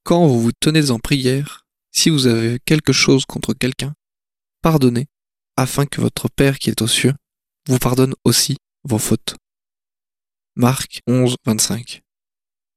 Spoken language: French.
Quand vous vous tenez en prière, si vous avez quelque chose contre quelqu'un, pardonnez, afin que votre Père qui est aux cieux vous pardonne aussi vos fautes. Marc 11, 25.